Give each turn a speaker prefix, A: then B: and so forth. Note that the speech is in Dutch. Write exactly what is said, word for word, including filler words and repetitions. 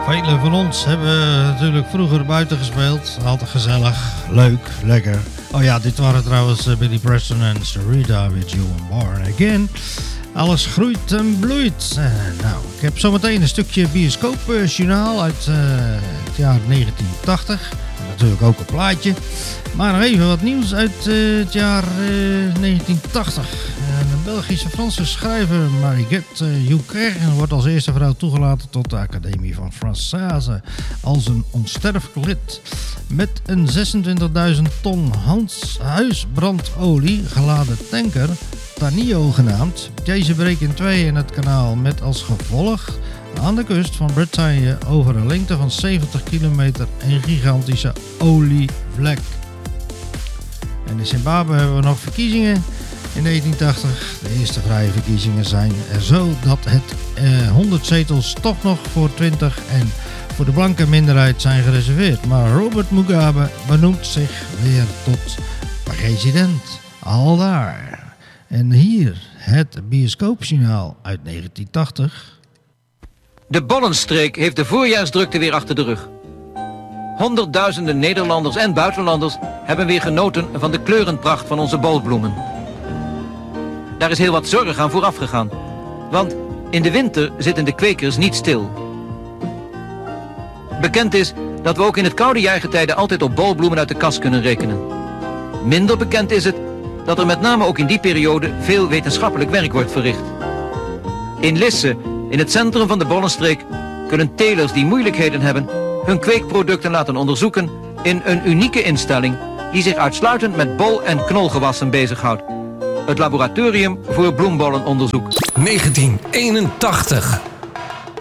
A: Velen van ons hebben natuurlijk vroeger buiten gespeeld. Altijd gezellig, leuk, lekker. Oh ja, dit waren trouwens Billy Preston en Sarita with You and Born Again. Alles groeit en bloeit. Uh, nou, ik heb zometeen een stukje bioscoopjournaal uit uh, het jaar negentien tachtig. Natuurlijk ook een plaatje. Maar nog even wat nieuws uit uh, het jaar uh, negentien tachtig. Uh, de Belgische-Franse schrijver Mariette uh, Joubert wordt als eerste vrouw toegelaten tot de Academie van Française als een onsterfelijk lid. Met een zesentwintigduizend ton Hans huisbrandolie geladen tanker, Tanio genaamd. Deze breekt in twee in het kanaal met als gevolg aan de kust van Bretagne over een lengte van zeventig kilometer een gigantische olievlek. En in Zimbabwe hebben we nog verkiezingen in negentien tachtig. De eerste vrije verkiezingen zijn er zo dat het eh, honderd zetels toch nog voor twintig en voor de blanke minderheid zijn gereserveerd. Maar Robert Mugabe benoemt zich weer tot president. Aldaar. En hier het bioscoopjournaal uit negentien tachtig.
B: De Bollenstreek heeft de voorjaarsdrukte weer achter de rug. Honderdduizenden Nederlanders en buitenlanders hebben weer genoten van de kleurenpracht van onze bolbloemen. Daar is heel wat zorg aan vooraf gegaan, want in de winter zitten de kwekers niet stil. Bekend is dat we ook in het koude jaargetijde altijd op bolbloemen uit de kas kunnen rekenen. Minder bekend is het dat er met name ook in die periode veel wetenschappelijk werk wordt verricht. In Lisse, in het centrum van de Bollenstreek, kunnen telers die moeilijkheden hebben hun kweekproducten laten onderzoeken in een unieke instelling die zich uitsluitend met bol- en knolgewassen bezighoudt. Het Laboratorium voor Bloembollenonderzoek.
C: negentien eenentachtig.